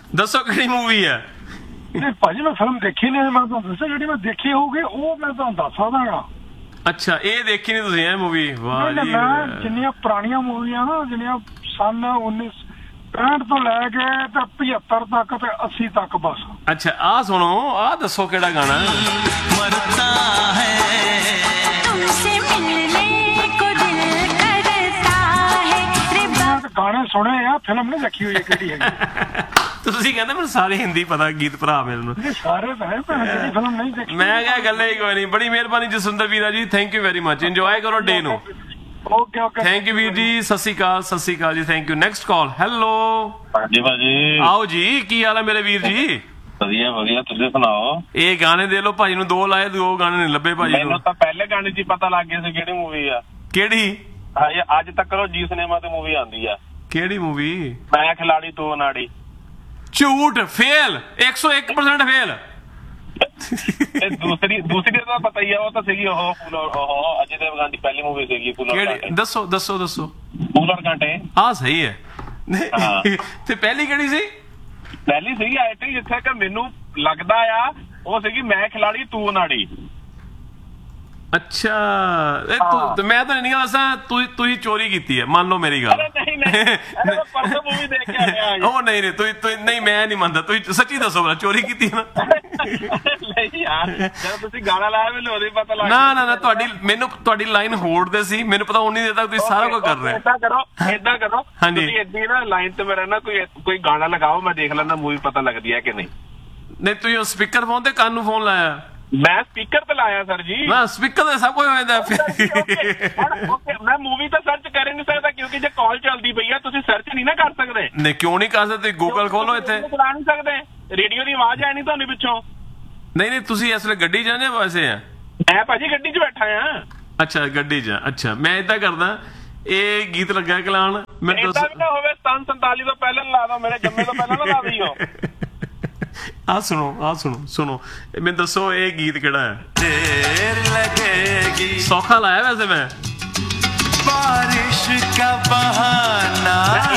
ਦੱਸੋ ਕਿਹੜੀ ਮੂਵੀ ਹੈ? ਨਹੀਂ ਭਾਜੀ ਮੈਂ ਫਿਲਮ ਦੇਖੀ ਨਹੀਂ, ਮੈਂ ਤੁਹਾਨੂੰ ਦੱਸਿਆ ਜਿਹੜੀ ਮੈਂ ਦੇਖੀ ਹੋਊਗੀ ਉਹ ਮੈਂ ਤੁਹਾਨੂੰ ਦੱਸ ਸਕਦਾਗਾ। ਅੱਛਾ, ਇਹ ਦੇਖੀ ਨਹੀਂ ਤੁਸੀਂ ਇਹ ਮੂਵੀ? ਵਾਹ ਜੀ, ਮੈਂ ਜਿੰਨੀਆਂ ਪੁਰਾਣੀਆਂ ਮੂਵੀਆਂ ਨਾ, ਜਿਹੜੀਆਂ ਸਨ 1965 ਤੋਂ ਲੈ ਕੇ ਤੇ 75 ਤੱਕ ਤੇ 80 ਤੱਕ ਬਸ। ਅੱਛਾ, ਆਹ ਸੁਣੋ, ਆਹ ਦੱਸੋ ਕਿਹੜਾ ਗਾਣਾ मरता है तुमसे मिलने को दिल करता है रे ਗਾਣੇ ਸੁਣੇ ਆ, ਫਿਲਮ ਨਹੀਂ ਦੇਖੀ ਹੋਈ ਕਿਹੜੀ ਹੈਗੀ। ਤੁਸੀਂ ਕਹਿੰਦੇ ਮੈਨੂੰ ਸਾਰੇ ਹਿੰਦੀ ਪਤਾ ਗੀਤ ਭਰਾ ਮੇਰੇ ਨੂੰ। ਇਹ ਸਾਰੇ ਤਾਂ ਹੈ ਪਰ ਜਿਹੜੀ ਫਿਲਮ ਨਹੀਂ ਦੇਖੀ। ਮੈਂ ਕਿਹਾ ਗੱਲ ਹੀ ਕੋਈ ਨਹੀਂ। ਬੜੀ ਮਿਹਰਬਾਨੀ ਜਸਵਿੰਦਰ ਵੀਰਾ ਜੀ, thank you very much. Enjoy ਕਰੋ ਡੇ ਨੂੰ। ਓਕੇ ਓਕੇ, ਥੈਂਕ ਯੂ ਵੀਰ ਜੀ, ਸਤਿ ਸ਼੍ਰੀ ਅਕਾਲ। ਸਤਿ ਸ਼੍ਰੀ ਅਕਾਲ ਜੀ, thank you. Next call. Hello ਹਾਂਜੀ ਭਾਜੀ, ਆਓ ਜੀ, ਕੀ ਹਾਲ ਹੈ ਮੇਰੇ ਵੀਰ ਜੀ? ਵਧੀਆ ਵਧੀਆ, ਤੁਸੀਂ ਸੁਣਾਓ। ਇਹ ਗਾਣੇ ਦੇ ਲੋ ਭਾਜੀ ਨੂੰ, 2 ਲਾਏ, 2 ਗਾਣੇ ਨਹੀਂ ਲੱਭੇ ਭਾਜੀ ਨੂੰ। ਮੈਨੂੰ ਤਾਂ ਪਹਿਲੇ ਗਾਣੇ 'ਚ ਹੀ ਪਤਾ ਲੱਗ ਗਿਆ ਸੀ ਕਿਹੜੀ ਮੂਵੀ ਆ। ਕਿਹੜੀ? ਅੱਜ ਤੱਕ ਉਹ ਜੀ ਸਿਨੇਮਾ ਤੇ ਮੂਵੀ ਆਉਂਦੀ ਆ। ਕਿਹੜੀ ਮੂਵੀ? ਮੈਂ ਖਿਲਾੜੀ ਤੂੰ ਅਨਾੜੀ। ਝੂਠ, ਫੇਲ, 101% ਫੇਲ। ਇਹ ਦੂਸਰੀ ਤਾਂ ਪਤਾ ਹੀ ਆ, ਉਹ ਤਾਂ ਸੀਗੀ ਉਹ ਅਜੇ ਦੇਵਗਨ ਦੀ ਪਹਿਲੀ ਮੂਵੀ ਸੀਗੀ ਕਿਹੜੀ? ਦੱਸੋ ਦੱਸੋ ਦੱਸੋ। ਕੂਲਰ ਕਾਂਟੇ। ਆਹ ਸਹੀ ਹੈ। ਤੇ ਪਹਿਲੀ ਕਿਹੜੀ ਸੀ? ਪਹਿਲੀ ਸੀਗੀ ਆਈਟੀ, ਜਿੱਥੇ ਕਿ ਮੈਨੂੰ ਲੱਗਦਾ ਆ ਉਹ ਸੀਗੀ ਮੈਂ ਖਿਲਾੜੀ ਤੂੰ ਅਨਾੜੀ। ਅੱਛਾ, ਮੈਂ ਤਾਂ ਨਹੀਂ ਦੱਸਾਂ, ਤੁਸੀਂ ਚੋਰੀ ਕੀਤੀ ਹੈ, ਮੰਨ ਲਓ ਮੇਰੀ ਗੱਲ। ਨਹੀਂ ਪਰਸੋਂ ਮੂਵੀ ਦੇਖ ਕੇ ਆਇਆ। ਉਹ ਨਹੀਂ ਤੁਸੀਂ ਨਹੀਂ, ਮੈਂ ਨਹੀਂ ਮੰਨਦਾ। ਤੁਸੀਂ ਸੱਚੀ ਦੱਸੋ ਭਲਾ, ਚੋਰੀ ਕੀਤੀ ਨਾ? ਨਹੀਂ ਯਾਰ, ਜਦੋਂ ਤੁਸੀਂ ਗਾਣਾ ਲਾਇਆ ਮੈਨੂੰ ਉਹਦੇ ਪਤਾ ਲੱਗ ਨਾ ਨਾ ਨਾ, ਤੁਹਾਡੀ ਲਾਈਨ ਹੋਲਡ ਤੇ ਸੀ, ਮੈਨੂੰ ਪਤਾ ਉਨੀ ਦੇਰ ਤੱਕ ਤੁਸੀਂ ਸਾਰਾ ਕੁਝ ਕਰ ਰਹੇ। ਏਦਾਂ ਕਰੋ ਹਾਂਜੀ, ਤੁਸੀਂ ਏਦਾਂ ਨਾ ਲਾਈਨ ਤੇ ਮੇਰਾ ਨਾ ਕੋਈ ਗਾਣਾ ਲਗਾਓ, ਮੈਂ ਦੇਖ ਲੈਂਦਾ ਮੂਵੀ ਪਤਾ ਲੱਗਦੀ ਹੈ ਕਿ ਨਹੀਂ। ਨਹੀਂ ਤੁਸੀਂ ਉਹ ਸਪੀਕਰ ਫੋਨ ਤੇ ਕੰਨ ਨੂੰ ਫੋਨ ਲਾਇਆ? ਮੈਂ ਸਪੀਕਰ ਤੇ ਲਾਇਆ ਸਰ ਜੀ। ਮੈਂ ਸਪੀਕਰ ਤੇ ਸਭ ਕੁਝ ਹੋ ਜਾਂਦਾ। ਮੈਂ ਮੂਵੀ ਤਾਂ ਸਰਚ ਕਰ ਹੀ ਨਹੀਂ ਸਕਦਾ, ਕਿਉਂਕਿ ਜੇ ਕਾਲ ਚੱਲਦੀ ਪਈ ਆ ਤੁਸੀਂ ਸਰਚ ਨਹੀਂ ਨਾ ਕਰ ਸਕਦੇ। ਨਹੀਂ ਕਿਉਂ ਨਹੀਂ ਕਰ ਸਕਦੇ? ਗੂਗਲ ਖੋਲੋ ਇੱਥੇ। ਚਲਾ ਨਹੀਂ ਸਕਦੇ, ਰੇਡੀਓ ਦੀ ਆਵਾਜ਼ ਆਣੀ ਤੁਹਾਨੂੰ ਪਿੱਛੋਂ। ਨਹੀਂ ਨਹੀਂ, ਤੁਸੀਂ ਇਸ ਵੇਲੇ ਗੱਡੀ ਜਾਂਦੇ ਵੈਸੇ ਆ? ਮੈਂ ਭਾਜੀ ਗੱਡੀ 'ਚ ਬੈਠਾ ਆ। ਅੱਛਾ ਗੱਡੀ 'ਚ। ਅੱਛਾ, ਮੈਂ ਏਦਾਂ ਕਰਦਾ, ਇਹ ਗੀਤ ਲੱਗਾ ਕਲਾਣ ਮੈਨੂੰ ਏਦਾਂ ਵੀ ਨਾ ਹੋਵੇ ਸੰਨ 47 ਤੋਂ ਪਹਿਲਾਂ ਲਾ ਦੋ, ਮੇਰੇ ਜੰਮੇ ਤੋਂ ਪਹਿਲਾਂ ਨਾ ਲਾ ਦਈਓ। ਆਹ ਸੁਣੋ, ਮੈਨੂੰ ਦੱਸੋ ਇਹ ਗੀਤ ਕਿਹੜਾ ਹੈ? देर लगेगी ਸੌਖਾ ਲਾਇਆ ਵੈਸੇ ਮੈਂ। बारिश का बहाना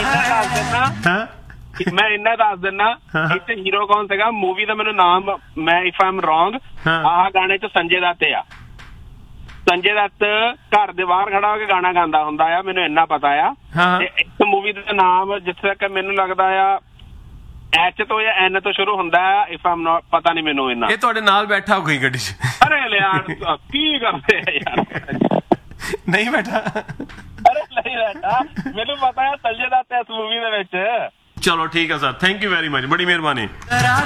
ਮੈਂ ਇੰਨਾ ਦੱਸ ਦਿੰਦਾ, ਇੱਥੇ ਹੀਰੋ ਕੌਣ ਸੀਗਾ ਮੂਵੀ ਦਾ ਮੈਨੂੰ ਨਾਮ, ਮੈਂ ਇਫ ਆਈ ਐਮ ਰੋਂਗ, ਆਹ ਗਾਣੇ 'ਚ ਸੰਜੇ ਦੱਤ ਆ। ਸੰਜੇ ਦੱਤ ਘਰ ਦੇ ਬਾਹਰ ਖੜਾ ਹੋ ਕੇ ਗਾਣਾ ਗਾਉਂਦਾ ਹੁੰਦਾ ਆ, ਮੈਨੂੰ ਇੰਨਾ ਪਤਾ ਆ। ਤੇ ਇਸ ਮੂਵੀ ਦਾ ਨਾਮ ਜਿੱਥੇ ਤੱਕ ਮੈਨੂੰ ਲੱਗਦਾ ਆ ਐਚ ਤੋਂ ਜਾਂ ਐਨ ਤੋਂ ਸ਼ੁਰੂ ਹੁੰਦਾ ਹੈ, ਇਫ ਆਮ ਨੋਟ, ਪਤਾ ਨਹੀਂ ਮੈਨੂੰ ਇੰਨਾ। ਇਹ ਤੁਹਾਡੇ ਨਾਲ ਬੈਠਾ ਹੋ ਗਈ ਗੱਡੀ 'ਚ? ਅਰੇ ਯਾਰ ਕੀ ਕਰਦੇ ਆ ਯਾਰ। ਨਹੀਂ ਬੈਠਾ? ਅਰੇ ਨਹੀਂ ਬੈਠਾ, ਮੈਨੂੰ ਪਤਾ ਹੈ ਸੰਜੇ ਦੱਤ ਇਸ ਮੂਵੀ ਦੇ ਵਿੱਚ। ਚਲੋ ਠੀਕ ਹੈ sir, thank you very much, ਬੜੀ ਮਿਹਰਬਾਨੀ।